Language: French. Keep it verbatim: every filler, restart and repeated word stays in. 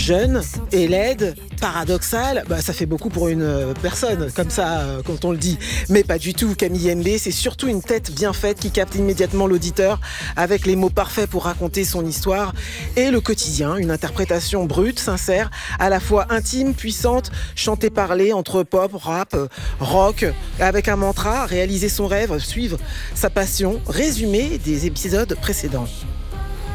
Jeune et laide, paradoxale, bah, ça fait beaucoup pour une euh, personne, comme ça, euh, quand on le dit. Mais pas du tout, Camille M B, c'est surtout une tête bien faite qui capte immédiatement l'auditeur avec les mots parfaits pour raconter son histoire et le quotidien. Une interprétation brute, sincère, à la fois intime, puissante, chantée, parlée entre pop, rap, rock, avec un mantra, réaliser son rêve, suivre sa passion, résumé des épisodes précédents.